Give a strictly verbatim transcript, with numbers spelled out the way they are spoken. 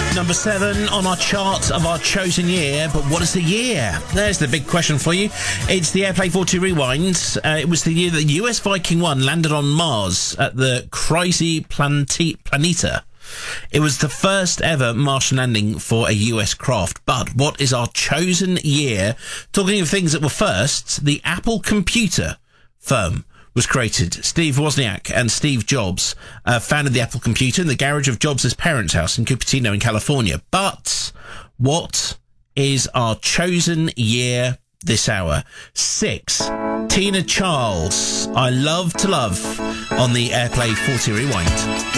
Number seven on our chart of our chosen year, but what is the year? There's the big question for you. It's the Airplay forty Rewind. Uh, it was the year that U S Viking one landed on Mars at the Crazy Planti- Planeta. It was the first ever Martian landing for a U S craft. But what is our chosen year? Talking of things that were firsts, the Apple computer firm was created. Steve Wozniak and Steve Jobs uh, founded the Apple computer in the garage of Jobs' parents' house in Cupertino in California. But what is our chosen year this hour? Six. Tina Charles, I Love to Love on the Airplay forty Rewind.